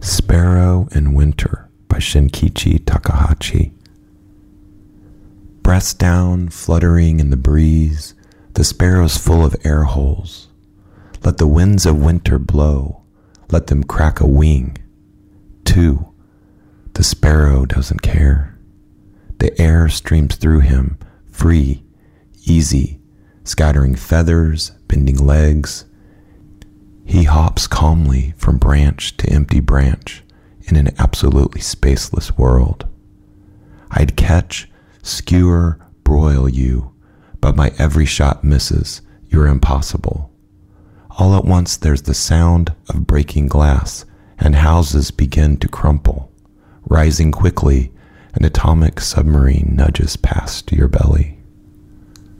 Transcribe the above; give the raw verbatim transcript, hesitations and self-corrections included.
Sparrow in Winter by Shinkichi Takahashi. Breast down, fluttering in the breeze, the sparrow's full of air holes. Let the winds of winter blow, let them crack a wing. Two, the sparrow doesn't care. The air streams through him, free, easy, scattering feathers, bending legs. He hops calmly from branch to empty branch in an absolutely spaceless world. I'd catch, skewer, broil you, but my every shot misses. You're impossible. All at once there's the sound of breaking glass, and houses begin to crumple. Rising quickly, an atomic submarine nudges past your belly.